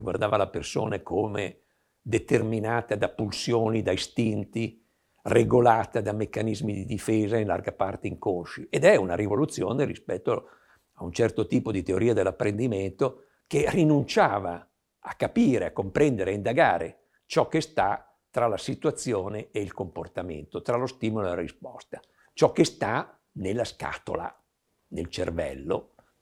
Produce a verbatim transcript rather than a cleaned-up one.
guardava la persona come determinata da pulsioni, da istinti, regolata da meccanismi di difesa in larga parte inconsci. Ed è una rivoluzione rispetto a un certo tipo di teoria dell'apprendimento che rinunciava a capire, a comprendere, a indagare ciò che sta tra la situazione e il comportamento, tra lo stimolo e la risposta, ciò che sta nella scatola, nel cervello,